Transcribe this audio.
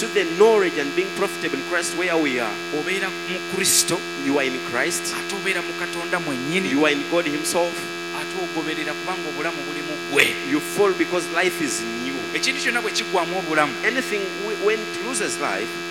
to the knowledge and being profitable in Christ where we are. obeera mu Kristo, You are in Christ. ate obeera mu Katonda mwennyini, You are in God Himself. ate ogoberera kubanga obulamu buli mu ggwe. You fall because life is new. Ekintu kyonna bwe kiggwamu obulamu, Anything when it loses life,